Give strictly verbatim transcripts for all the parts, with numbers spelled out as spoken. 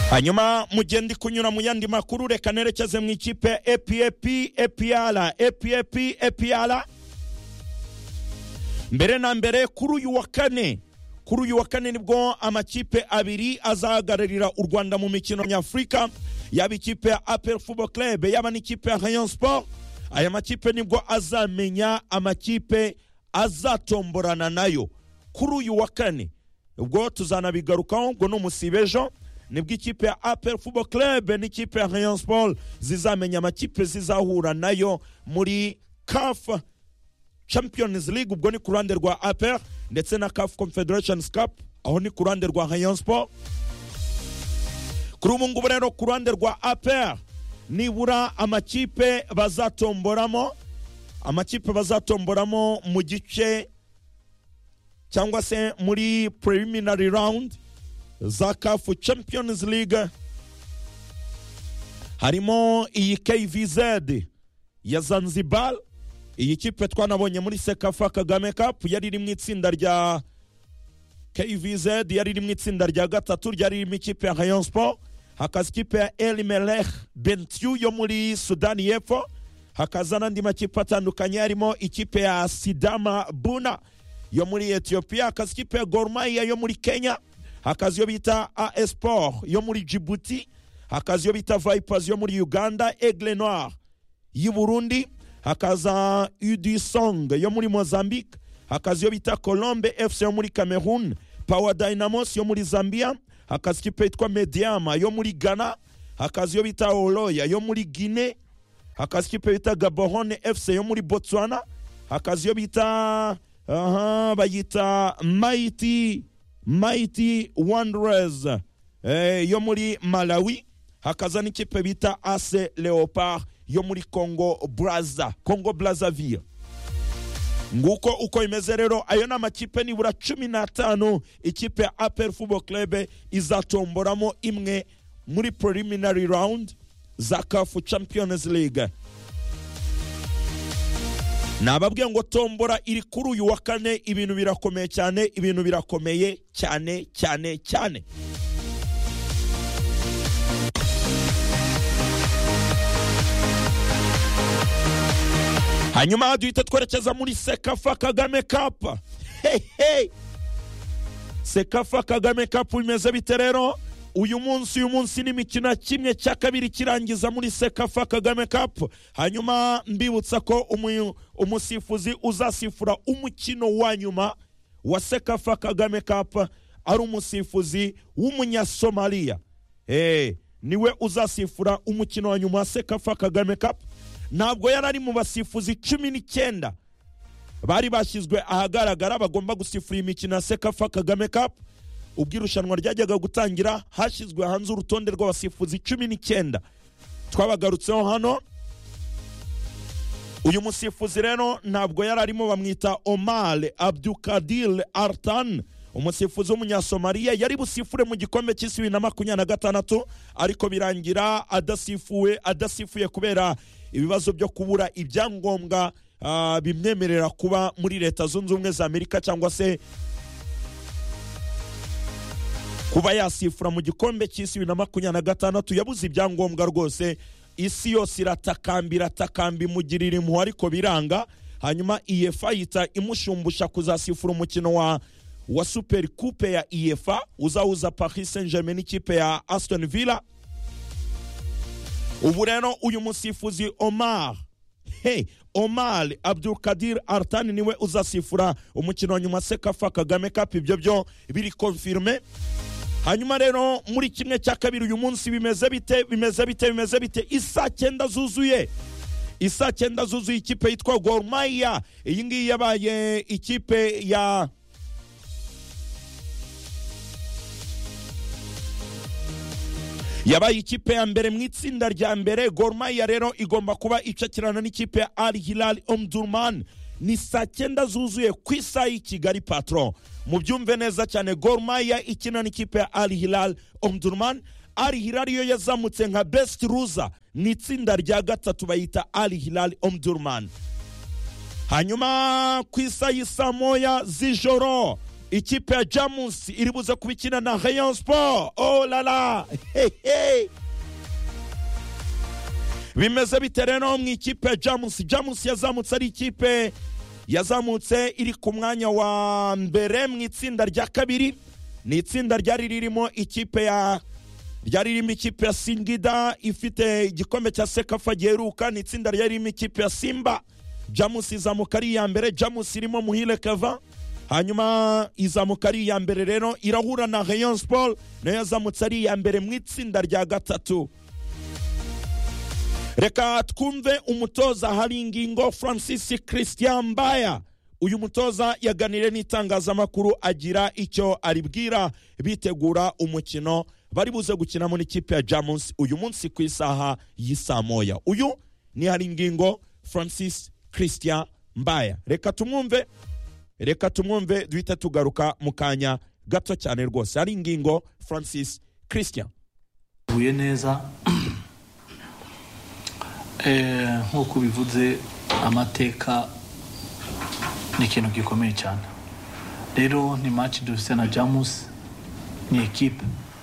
hanyuma mugende kunyura mu yandi makuru reka nerekeze mu ikipe A P A P A P R A P A P A P R mbere na mbere kuri uyu wa kane kuri uyu wa kane nibwo amakipe abiri azahagararira u Rwanda mu mikino nyafurika yaba ikipe ya A P R Football Club yaba n'ikipe ya Rayon Sport. Aya makipe nibwo azamenya amakipe azatomborana nayo kuri uyu wa kane, ubwo tuzanabigarukaho ngo n'umusibejo nibwo ikipe ya A P R Football Club n'ikipe ya Rayon Sport zizamenya amakipe zizahura nayo muri C A F Champions League, ubwo ni ku ruhande rwa A P R, ndetse na C A F Confederations Cup aho ni ku ruhande rwa Rayon Sport. Kuri ubu ngubu rero ku ruhande rwa A P R nibura amakipe bazatomboramo amakipe bazatomboramo mu gice cyangwa se muri preliminary round za C A F Champions League harimo iyi K V Z ya Zanzibar. Iyi kipe twanabonye muri Sekafa Kagame Cup yari iri mu itsinda rya K V Z, yari iri mu itsinda rya gatatu ryari iri mu ikipe ya Rayon Sport. Hakaza ikipe ya El Melech Bentiu yo muri Sudani y'Epfo, hakaza n'andi makipe atandukanye harimo ikipe ya Sidama Buna yo muri Ethiopia, hakaza ikipe ya Gor Mahia yo muri Kenya, hakaza yo bita A S Sport yo muri Djibouti, hakaza yo bita Vipers yo muri Uganda, Aigle Noir y'u Burundi, hakaza U D Song yo muri Mozambique, hakaza yo bita Colombe F C yo muri Cameroon, Power Dynamos yo muri Zambia, hakaza ikipe yitwa Mediama yo muri Ghana, hakaza yo bita Oloya yo muri Guinea, hakaza ikipe bita Gaborone F C yo muri Botswana, hakaza yo bita aha bayita Mighty Mighty Wanderers eh, yo muri Malawi, hakaza n'ikipe bita A C Leopard yo muri Congo Brazza Congo Brazzaville. Nguko uko imeze rero, ayo na makipe nibura cumi n'atanu ikipe ya A P R Football Club izatomboramo imwe muri preliminary round za C A F Champions League. Nababwiye ngo tombora iri kuri uyu wa kane, ibintu birakomeye cyane, ibintu birakomeye cyane cyane cyane. Hanyuma duhita twerekeza muri Sekafa Kagame Cup. Hey hey, Sekafa Kagame Cup imeze bite rero? Uyu munsi uyu munsi ni mikino kimwe cya kabiri kirangiza muri Sekafa Kagame Cup. Hanyuma mbibutsa ko umu, umusifuzi uzasifura umukino wa nyuma wa Sekafa Kagame Cup ari umusifuzi w'umunyasomalia. Eh, niwe uzasifura umukino wa nyuma wa Sekafa Kagame Cup. Ntabwo yarari mu basifuzi cumi n'icyenda bari bashyizwe ahagaragara bagomba gusifura imikino ya Sekafa Kagame Cup. Ubwirushanwa ryajyaga gutangira hashyizwe hanze urutonde rw'abasifuzi cumi n'icyenda twabagarutseho hano. Uyu musifuzi rero ntabwo yararimo, bamwita Omar Abdulkadir Artan, umusifuzi w'umunyasomalia, yari busifure mu gikombe cy'isi bibiri na makumyabiri na gatandatu ariko birangira adasifuwe adasifuye kubera ibibazo byo kubura ibyangombwa uh, bimwemerera kuba muri Leta Zunze Ubumwe za Amerika cyangwa se kuba yasifura mu gikombe cy'isi bibiri na makumyabiri na gatandatu. Yabuze ibyangombwa rwose, isi yose iratakambira atakambi mugirira impuhwe ariko biranga. Hanyuma I F A yita imushumbusha kuzasifura umukino wa wa Super Coupe ya I F A uzahuza Paris Saint-Germain n'ikipe ya Aston Villa. Ubu rero uyu musifuzi Omar hey Omar Abdulkadir Artan niwe uzasifura umukino wa nyuma Sekafa Kagame Cup, ibyo byo biri confirme. Hanyuma rero muri kimwe cya kabiri uyu munsi bimeze bite bimeze bite bimeze bite isa cyenda zuzuye isa cyenda zuzuye ikipe yitwa Gor Mahia. Iyi ngiyi yabaye ikipe ya yabaye ikipe ya mbere mu itsinda rya mbere. Gor Mahia rero igomba kuba icakirana n'ikipe ya Al Hilal Omdurman. Ni saa cyenda zuzuye ku isaha y'i Kigali patron, mubyumve neza cyane. Gor Mahia ikina n'ikipe ya Al Hilal Omdurman. Al Hilal yo yazamutse nka best loser ni itsinda rya gatatu bayita Al Hilal Omdurman. Hanyuma ku isaha y'isa moya z'ijoro ikipe ya Jamus iri buze kubikina na Rayon Sport. Oh la la, hey, hey. Bimeze bite rero mu ikipe ya Jamus? Jamus yazamutse ari ikipe yazamutse iri ku mwanya wa mbere mu itsinda rya kabiri. Ni itsinda ryari ririmo ikipe ya ryari ririmo ikipe ya Singida ifite igikombe cya Sekafa giheruka. Ni itsinda ryari ririmo ikipe ya Simba. Jamus izamuka ari iya mbere. Jamus irimo Muhire Kava, hanyuma izamuka ari iya mbere rero irahura na Rayon Sport nayo yazamutse ari iya mbere mu itsinda rya gatatu. Reka twumve umutoza hari ingingo Francis Christian Mbaya. Uyu mutoza yaganire n'itangazamakuru agira icyo aribwira bitegura umukino bari buze gukina muri ikipe ya Jamus uyu munsi ku isaha y'isa moya. Uyu ni hari ingingo Francis Christian Mbaya. Reka tumwumve reka tumwumve duhita tugaruka mu kanya gato cyane rwose. Hari ingingo Francis Christian. Uye neza eh nkuko bivuze amateka ni ikintu gikomeye cyane. Rero ni match dufite na Jamus, ni equipe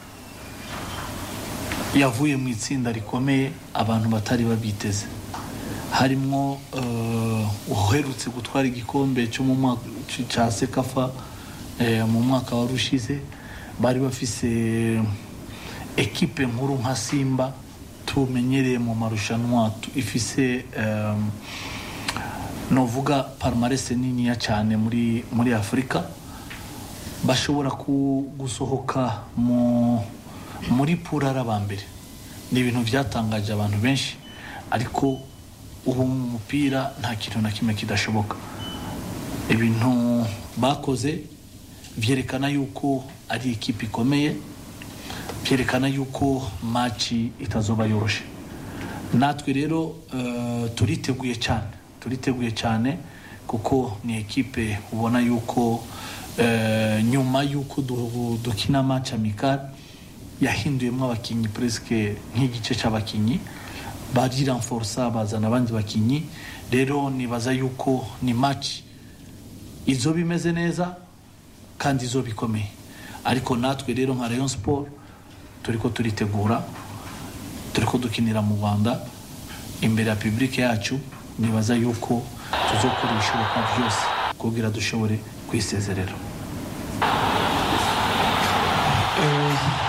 yavuye mu itsinda rikomeye abantu batari babiteze. Harimo uherutse gutwara igikombe cyo mu mwaka cya Sekafa mu mwaka wa rushize. Bari bafise equipe nkuru nka Simba tumenyereye mu marushanwa ifise um, novuga palmarès nini ya cyane muri muri Afrika. Bashobora gusohoka mu muri purara bambere. Ni ibintu byatangaje abantu benshi, ariko ubu mu mupira nta kintu na kimwe kidashoboka. Ibintu bakoze byerekana yuko ari ikipe ikomeye, byerekana yuko match itazoba yoroshe. Natwe rero uh, turiteguye cyane turiteguye cyane kuko ni ekipe ubona yuko uh, nyuma yuko dukina match amical yahinduyemo abakinyi presque nk'igice cy'abakinyi bari renforcer bazana abandi bakinyi. Rero nibaza yuko ni match izo bimeze neza kandi izo bikomeye, ariko natwe rero nka Rayon Sport turiko turitegura, turiko dukinira mu Rwanda imbere ya public yacu. Nibaza yuko tuzokora ibishoboka byose kugira dushobore kwisezerera. Eh